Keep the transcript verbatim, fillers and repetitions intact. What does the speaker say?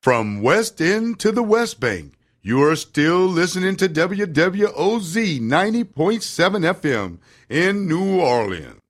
From West End to the West Bank, you are still listening to W W O Z ninety point seven F M in New Orleans.